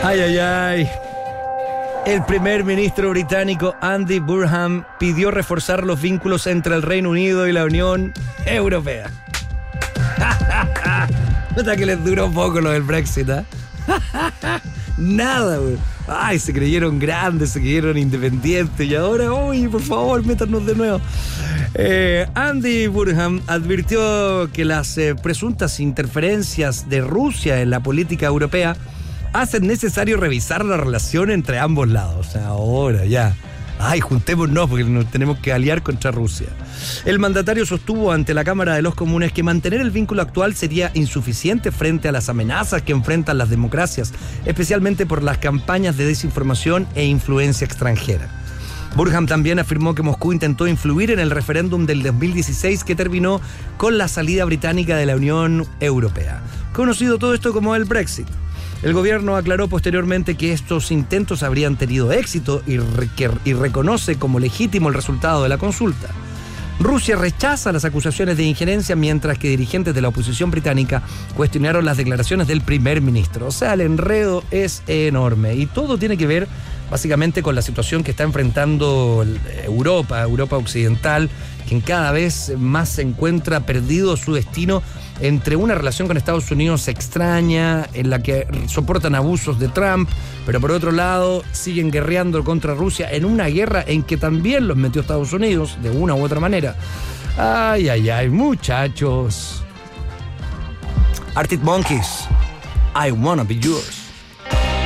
Ay, ay, ay. El primer ministro británico Andy Burnham pidió reforzar los vínculos entre el Reino Unido y la Unión Europea. Nota que les duró poco lo del Brexit, ¿eh? Nada, güey. Ay, se creyeron grandes, se creyeron independientes y ahora, uy, por favor, métanos de nuevo. Andy Burnham advirtió que las presuntas interferencias de Rusia en la política europea hacen necesario revisar la relación entre ambos lados. O sea, ahora ya. Ay, juntémonos porque nos tenemos que aliar contra Rusia. El mandatario sostuvo ante la Cámara de los Comunes que mantener el vínculo actual sería insuficiente frente a las amenazas que enfrentan las democracias, especialmente por las campañas de desinformación e influencia extranjera. Burnham también afirmó que Moscú intentó influir en el referéndum del 2016 que terminó con la salida británica de la Unión Europea, conocido todo esto como el Brexit. El gobierno aclaró posteriormente que estos intentos habrían tenido éxito y reconoce como legítimo el resultado de la consulta. Rusia rechaza las acusaciones de injerencia, mientras que dirigentes de la oposición británica cuestionaron las declaraciones del primer ministro. O sea, el enredo es enorme y todo tiene que ver básicamente con la situación que está enfrentando Europa occidental, quien cada vez más se encuentra perdido su destino entre una relación con Estados Unidos extraña, en la que soportan abusos de Trump, pero por otro lado siguen guerreando contra Rusia en una guerra en que también los metió Estados Unidos de una u otra manera. Ay, ay, ay, muchachos. Arctic Monkeys, I Wanna Be Yours.